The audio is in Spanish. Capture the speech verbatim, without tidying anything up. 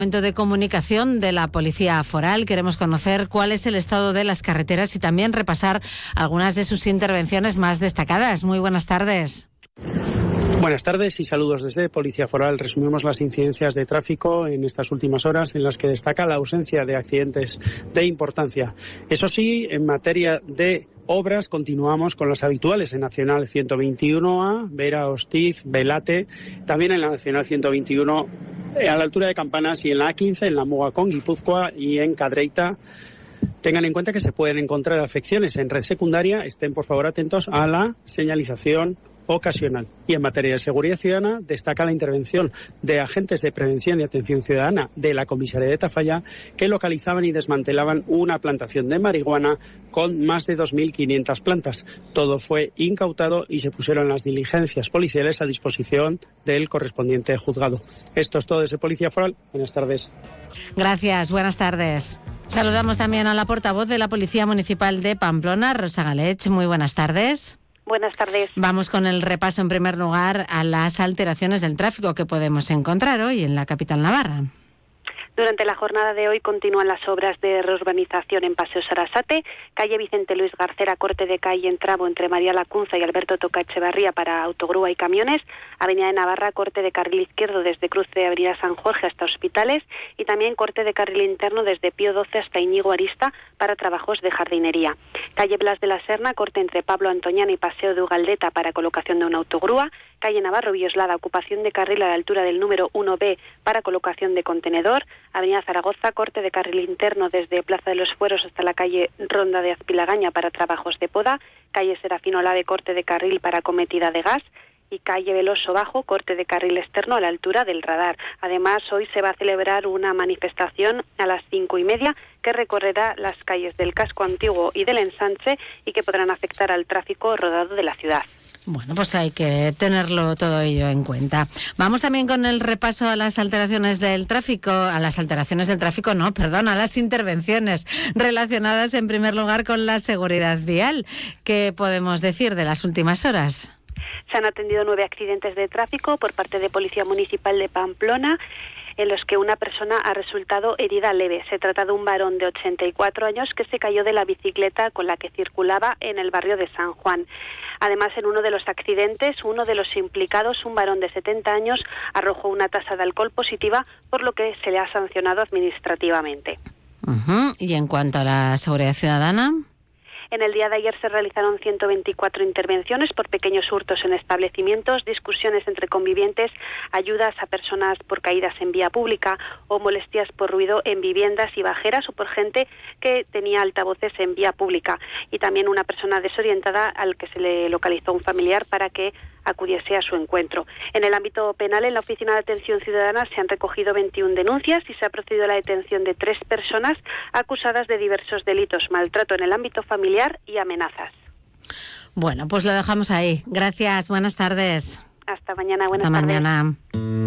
Momento de comunicación de la Policía Foral. Queremos conocer cuál es el estado de las carreteras y también repasar algunas de sus intervenciones más destacadas. Muy buenas tardes. Buenas tardes y saludos desde Policía Foral. Resumimos las incidencias de tráfico en estas últimas horas, en las que destaca la ausencia de accidentes de importancia. Eso sí, en materia de obras continuamos con las habituales en Nacional ciento veintiuno A, Vera, Hostiz, Velate, también en la Nacional ciento veintiuno a la altura de Campanas, y en la A quince en la Muga con Guipúzcoa y en Cadreita. Tengan en cuenta que se pueden encontrar afecciones en red secundaria. Estén por favor atentos a la señalización ocasional. Y en materia de seguridad ciudadana destaca la intervención de agentes de prevención y atención ciudadana de la comisaría de Tafalla, que localizaban y desmantelaban una plantación de marihuana con más de dos mil quinientas plantas. Todo fue incautado y se pusieron las diligencias policiales a disposición del correspondiente juzgado. Esto es todo desde Policía Foral. Buenas tardes. Gracias, buenas tardes. Saludamos también a la portavoz de la Policía Municipal de Pamplona, Rosa Galech. Muy buenas tardes. Buenas tardes. Vamos con el repaso en primer lugar a las alteraciones del tráfico que podemos encontrar hoy en la capital navarra. Durante la jornada de hoy continúan las obras de reurbanización en Paseo Sarasate, calle Vicente Luis Garcera, corte de calle en tramo entre María Lacunza y Alberto Toca Echevarría para autogrúa y camiones, Avenida de Navarra, corte de carril izquierdo desde cruce de Avenida San Jorge hasta Hospitales y también corte de carril interno desde Pío doce hasta Íñigo Arista para trabajos de jardinería. Calle Blas de la Serna, corte entre Pablo Antoñana y Paseo de Ugaldeta para colocación de una autogrúa, calle Navarro Villoslada, ocupación de carril a la altura del número uno B para colocación de contenedor, Avenida Zaragoza, corte de carril interno desde Plaza de los Fueros hasta la calle Ronda de Azpilagaña para trabajos de poda, calle Serafino Lave, corte de carril para acometida de gas y calle Veloso Bajo, corte de carril externo a la altura del radar. Además, hoy se va a celebrar una manifestación a las cinco y media que recorrerá las calles del Casco Antiguo y del Ensanche y que podrán afectar al tráfico rodado de la ciudad. Bueno, pues hay que tenerlo todo ello en cuenta. Vamos también con el repaso a las alteraciones del tráfico, a las alteraciones del tráfico, no, perdón, a las intervenciones relacionadas en primer lugar con la seguridad vial. ¿Qué podemos decir de las últimas horas? Se han atendido nueve accidentes de tráfico por parte de Policía Municipal de Pamplona, en los que una persona ha resultado herida leve. Se trata de un varón de ochenta y cuatro años que se cayó de la bicicleta con la que circulaba en el barrio de San Juan. Además, en uno de los accidentes, uno de los implicados, un varón de setenta años, arrojó una tasa de alcohol positiva, por lo que se le ha sancionado administrativamente. Uh-huh. Y en cuanto a la seguridad ciudadana, en el día de ayer se realizaron ciento veinticuatro intervenciones por pequeños hurtos en establecimientos, discusiones entre convivientes, ayudas a personas por caídas en vía pública o molestias por ruido en viviendas y bajeras o por gente que tenía altavoces en vía pública. Y también una persona desorientada al que se le localizó un familiar para que acudiese a su encuentro. En el ámbito penal, en la Oficina de Atención Ciudadana se han recogido veintiuna denuncias y se ha procedido a la detención de tres personas acusadas de diversos delitos, maltrato en el ámbito familiar y amenazas. Bueno, pues lo dejamos ahí. Gracias, buenas tardes. Hasta mañana, buenas Hasta tardes. mañana.